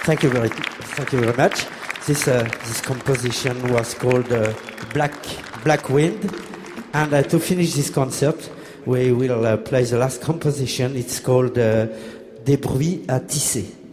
thank you very much. This composition was called Black Wind, and to finish this concert, we will play the last composition. It's called Des bruits à tisser.